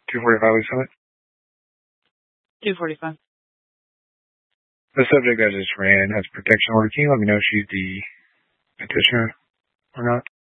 245 Lee Summit. 245. The subject that just ran has protection order. Can you let me know if she's the petitioner or not?